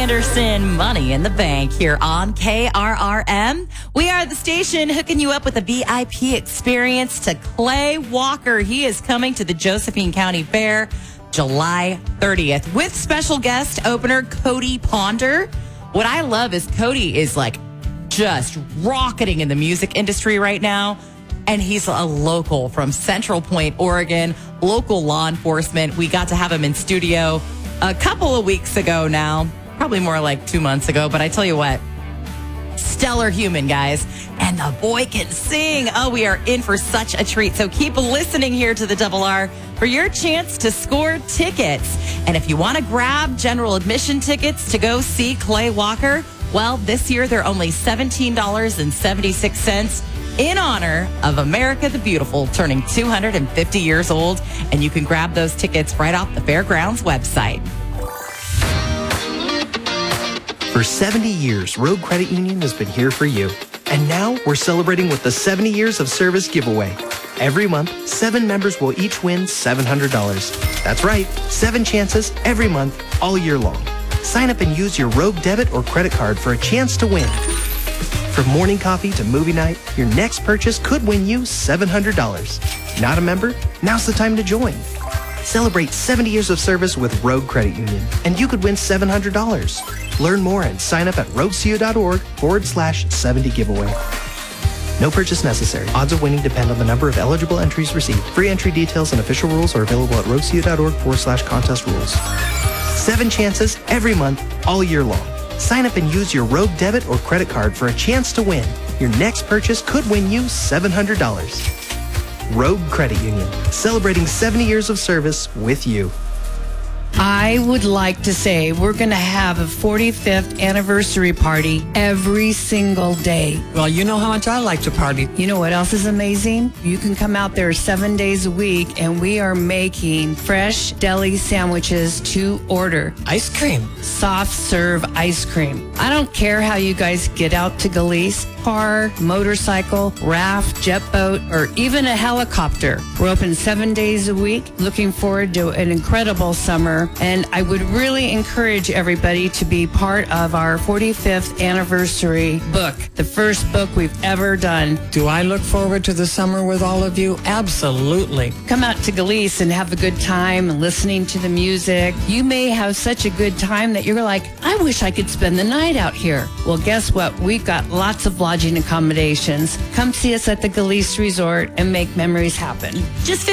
Anderson, Money in the Bank here on KRRM. We are the station hooking you up with a VIP experience to Clay Walker. He is coming to the Josephine County Fair July 30th with special guest opener Cody Ponder. What I love is Cody is like just rocketing in the music industry right now. And he's a local from Central Point, Oregon, local law enforcement. We got to have him in studio a couple of weeks ago now, probably more like 2 months ago. But I tell you what, stellar human, guys. And the boy can sing. Oh, we are in for such a treat. So keep listening here to the Double R for your chance to score tickets. And if you want to grab general admission tickets to go see Clay Walker, well, this year they're only $17.76 in honor of America the Beautiful turning 250 years old. And you can grab those tickets right off the Fairgrounds website. For 70 years, Rogue Credit Union has been here for you. And now we're celebrating with the 70 Years of Service giveaway. Every month, 7 members will each win $700. That's right, 7 chances every month, all year long. Sign up and use your Rogue debit or credit card for a chance to win. From morning coffee to movie night, your next purchase could win you $700. Not a member? Now's the time to join. Celebrate 70 years of service with Rogue Credit Union, and you could win $700. Learn more and sign up at rogueco.org/70 giveaway. No purchase necessary. Odds of winning depend on the number of eligible entries received. Free entry details and official rules are available at rogueco.org/contest rules. 7 chances every month, all year long. Sign up and use your Rogue debit or credit card for a chance to win. Your next purchase could win you $700. Rogue Credit Union, celebrating 70 years of service with you. I would like to say we're going to have a 45th anniversary party every single day. Well, you know how much I like to party. You know what else is amazing? You can come out there 7 days a week, and we are making fresh deli sandwiches to order. Ice cream. Soft serve ice cream. I don't care how you guys get out to Galice. Car, motorcycle, raft, jet boat, or even a helicopter. We're open 7 days a week. Looking forward to an incredible summer. And I would really encourage everybody to be part of our 45th anniversary book, the first book we've ever done. Do I look forward to the summer with all of you? Absolutely. Come out to Galice and have a good time and listening to the music. You may have such a good time that you're like, I wish I could spend the night out here. Well, guess what? We've got lots of lodging accommodations. Come see us at the Galice Resort and make memories happen. Just